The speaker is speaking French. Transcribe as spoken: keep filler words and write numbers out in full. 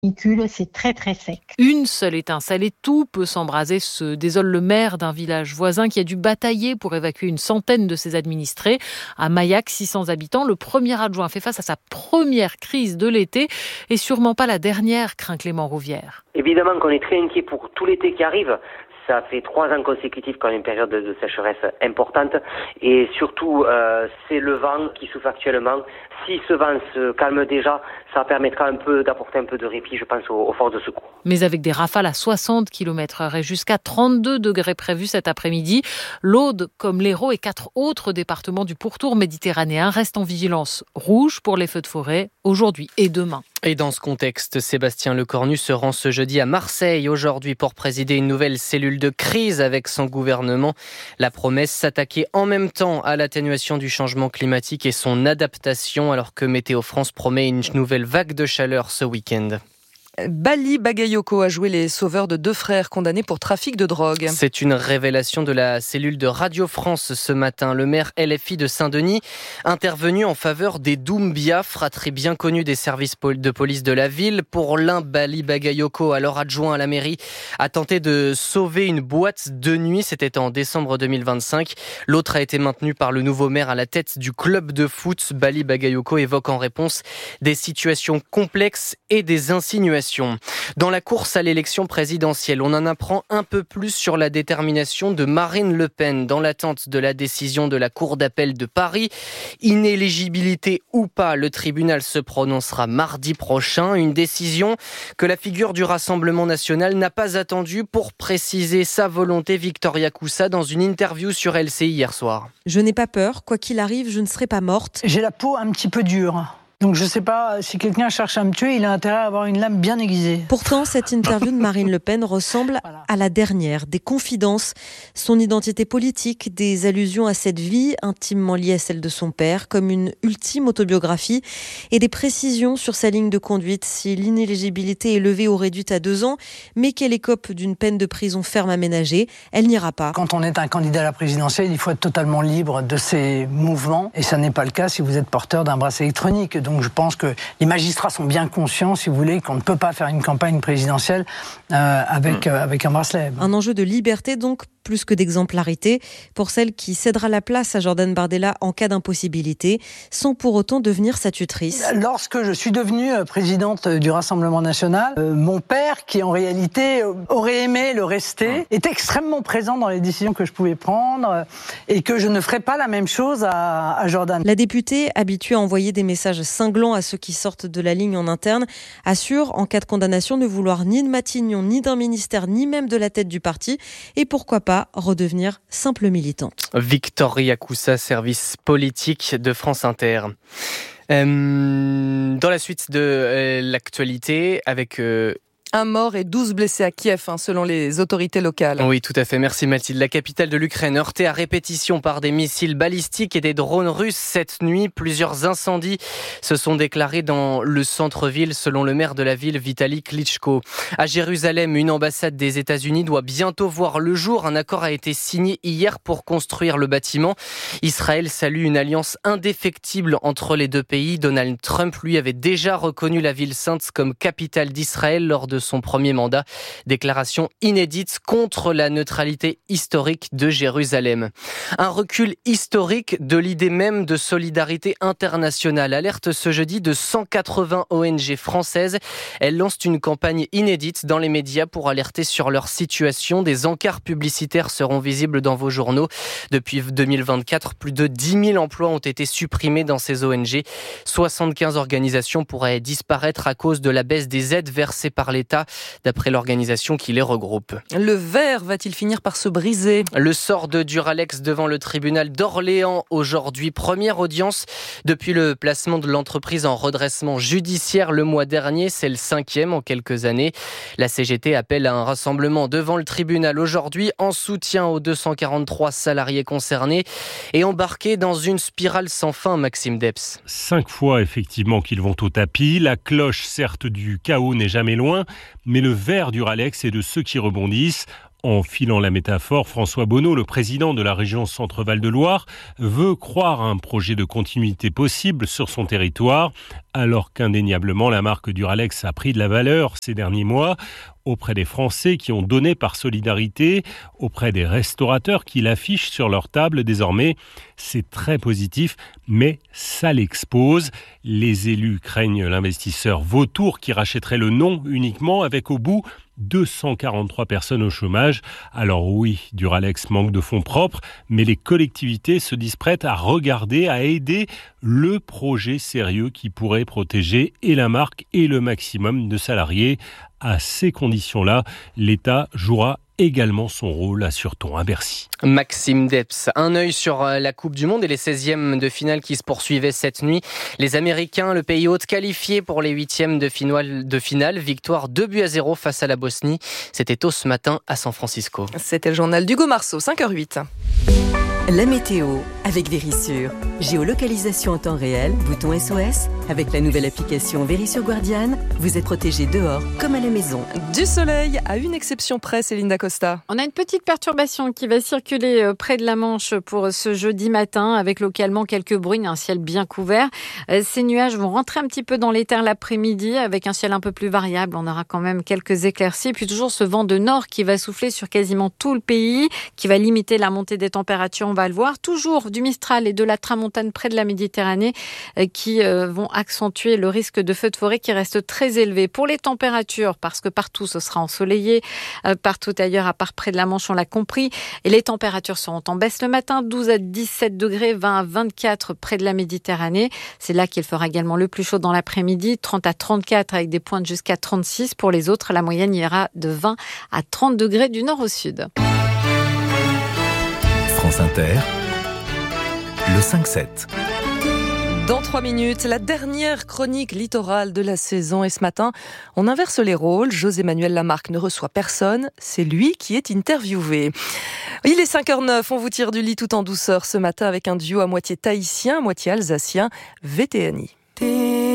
canicule, c'est très très sec. Une seule étincelle et tout peut s'embraser, se désole le maire d'un village voisin qui a dû batailler pour évacuer une centaine de ses administrés. À Maillac, six cents habitants, le premier adjoint fait face à sa première crise de l'été et sûrement pas la dernière, craint Clément Rouvière. Évidemment qu'on est très inquiet pour tout l'été qui arrive. Ça fait trois ans consécutifs qu'on a une période de sécheresse importante et surtout euh, c'est le vent qui souffle actuellement. Si ce vent se calme déjà, ça permettra un peu d'apporter un peu de répit, je pense, aux, aux forces de secours. Mais avec des rafales à soixante kilomètres heure et jusqu'à trente-deux degrés prévus cet après-midi, l'Aude, comme l'Hérault et quatre autres départements du pourtour méditerranéen restent en vigilance rouge pour les feux de forêt aujourd'hui et demain. Et dans ce contexte, Sébastien Lecornu se rend ce jeudi à Marseille aujourd'hui pour présider une nouvelle cellule de crise avec son gouvernement. La promesse, s'attaquer en même temps à l'atténuation du changement climatique et son adaptation, alors que Météo France promet une nouvelle vague de chaleur ce week-end. Bali Bagayoko a joué les sauveurs de deux frères condamnés pour trafic de drogue. C'est une révélation de la cellule de Radio France ce matin. Le maire L F I de Saint-Denis, intervenu en faveur des Doumbia, fratrie bien connue des services de police de la ville. Pour l'un, Bali Bagayoko, alors adjoint à la mairie, a tenté de sauver une boîte de nuit. C'était en décembre deux mille vingt-cinq. L'autre a été maintenu par le nouveau maire à la tête du club de foot. Bali Bagayoko évoque en réponse des situations complexes et des insinuations. Dans la course à l'élection présidentielle, on en apprend un peu plus sur la détermination de Marine Le Pen dans l'attente de la décision de la Cour d'appel de Paris. Inéligibilité ou pas, le tribunal se prononcera mardi prochain. Une décision que la figure du Rassemblement national n'a pas attendue pour préciser sa volonté. Victoria Coussa dans une interview sur L C I hier soir. Je n'ai pas peur, quoi qu'il arrive, je ne serai pas morte. J'ai la peau un petit peu dure. Donc je ne sais pas, si quelqu'un cherche à me tuer, il a intérêt à avoir une lame bien aiguisée. Pourtant, cette interview de Marine Le Pen ressemble voilà. à la dernière. Des confidences, son identité politique, des allusions à cette vie intimement liée à celle de son père, comme une ultime autobiographie, et des précisions sur sa ligne de conduite. Si l'inéligibilité est levée ou réduite à deux ans, mais qu'elle écope d'une peine de prison ferme aménagée, elle n'ira pas. Quand on est un candidat à la présidentielle, il faut être totalement libre de ses mouvements, et ça n'est pas le cas si vous êtes porteur d'un bracelet électronique. Donc je pense que les magistrats sont bien conscients, si vous voulez, qu'on ne peut pas faire une campagne présidentielle euh, avec, euh, avec un bracelet. Un enjeu de liberté donc, plus que d'exemplarité, pour celle qui cédera la place à Jordan Bardella en cas d'impossibilité, sans pour autant devenir sa tutrice. Lorsque je suis devenue présidente du Rassemblement national, euh, mon père, qui en réalité aurait aimé le rester, est extrêmement présent dans les décisions que je pouvais prendre et que je ne ferai pas la même chose à, à Jordan. La députée, habituée à envoyer des messages cinglants à ceux qui sortent de la ligne en interne, assure, en cas de condamnation, ne vouloir ni de Matignon, ni d'un ministère, ni même de la tête du parti, et pourquoi pas redevenir simple militante. Victoria Coussa, service politique de France Inter. Euh, dans la suite de euh, l'actualité, avec... Euh Un mort et douze blessés à Kiev, hein, selon les autorités locales. Oui, tout à fait. Merci Mathilde. La capitale de l'Ukraine, heurtée à répétition par des missiles balistiques et des drones russes cette nuit. Plusieurs incendies se sont déclarés dans le centre-ville, selon le maire de la ville, Vitali Klitschko. À Jérusalem, une ambassade des États-Unis doit bientôt voir le jour. Un accord a été signé hier pour construire le bâtiment. Israël salue une alliance indéfectible entre les deux pays. Donald Trump, lui, avait déjà reconnu la ville sainte comme capitale d'Israël lors de son premier mandat. Déclaration inédite contre la neutralité historique de Jérusalem. Un recul historique de l'idée même de solidarité internationale. Alerte ce jeudi de cent quatre-vingts O N G françaises. Elles lancent une campagne inédite dans les médias pour alerter sur leur situation. Des encarts publicitaires seront visibles dans vos journaux. Depuis deux mille vingt-quatre, plus de dix mille emplois ont été supprimés dans ces O N G. soixante-quinze organisations pourraient disparaître à cause de la baisse des aides versées par l'État, d'après l'organisation qui les regroupe. Le verre va-t-il finir par se briser ? Le sort de Duralex devant le tribunal d'Orléans aujourd'hui. Première audience depuis le placement de l'entreprise en redressement judiciaire le mois dernier. C'est le cinquième en quelques années. La C G T appelle à un rassemblement devant le tribunal aujourd'hui en soutien aux deux cent quarante-trois salariés concernés et embarqués dans une spirale sans fin, Maxime Depps. Cinq fois effectivement qu'ils vont au tapis. La cloche, certes, du chaos n'est jamais loin, mais le verre Duralex est de ceux qui rebondissent. En filant la métaphore, François Bonneau, le président de la région Centre-Val de Loire, veut croire à un projet de continuité possible sur son territoire, alors qu'indéniablement la marque Duralex a pris de la valeur ces derniers mois auprès des Français qui ont donné par solidarité, auprès des restaurateurs qui l'affichent sur leur table désormais. C'est très positif, mais ça l'expose. Les élus craignent l'investisseur vautour qui rachèterait le nom uniquement, avec au bout deux cent quarante-trois personnes au chômage. Alors oui, Duralex manque de fonds propres, mais les collectivités se disent prêtes à regarder, à aider le projet sérieux qui pourrait protéger et la marque et le maximum de salariés. À ces conditions-là, l'État jouera également son rôle, assure-t-on à Bercy. Maxime Depps, un œil sur la Coupe du Monde et les seizièmes de finale qui se poursuivaient cette nuit. Les Américains, le pays hôte, qualifiés pour les huitièmes de finale, de finale. Victoire deux buts à zéro face à la Bosnie. C'était tôt ce matin à San Francisco. C'était le journal d'Hugo Marceau, cinq heures huit. La météo avec Vérissure. Géolocalisation en temps réel, bouton S O S. Avec la nouvelle application Vérissure Guardian, vous êtes protégé dehors comme à la maison. Du soleil, à une exception près, Céline Dacosta. On a une petite perturbation qui va circuler près de la Manche pour ce jeudi matin, avec localement quelques bruines, un ciel bien couvert. Ces nuages vont rentrer un petit peu dans l'éther l'après-midi, avec un ciel un peu plus variable. On aura quand même quelques éclaircies. Puis toujours ce vent de nord qui va souffler sur quasiment tout le pays, qui va limiter la montée des températures. On va le voir. Toujours du Mistral et de la Tramontane près de la Méditerranée qui vont accentuer le risque de feux de forêt qui reste très élevé. Pour les températures, parce que partout ce sera ensoleillé, partout ailleurs à part près de la Manche, on l'a compris. Et les températures seront en baisse le matin, douze à dix-sept degrés, vingt à vingt-quatre près de la Méditerranée. C'est là qu'il fera également le plus chaud dans l'après-midi, trente à trente-quatre avec des pointes jusqu'à trente-six. Pour les autres, la moyenne ira de vingt à trente degrés du nord au sud. France Inter, le cinq sept. Dans trois minutes, la dernière chronique littorale de la saison. Et ce matin, on inverse les rôles. José-Manuel Lamarque ne reçoit personne. C'est lui qui est interviewé. Il est cinq heures neuf. On vous tire du lit tout en douceur ce matin avec un duo à moitié tahitien, à moitié alsacien, V T N I.